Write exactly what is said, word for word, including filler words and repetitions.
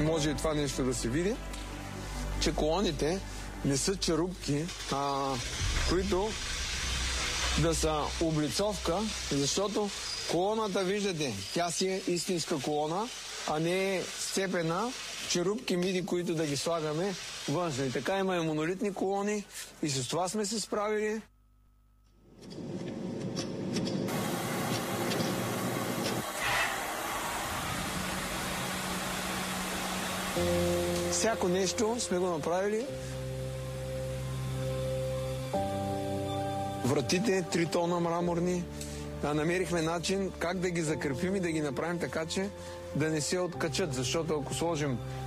може и това нещо да се види, че колоните не са черупки, а, които да са облицовка, защото колоната, виждате, тя си е истинска колона, а не е сцепена черупки миди, които да ги слагаме външно. И така има и монолитни колони и с това сме се справили. Всяко нещо сме го направили. Вратите, три тона мраморни. Намерихме начин как да ги закрепим и да ги направим така, че да не се откачат, защото ако сложим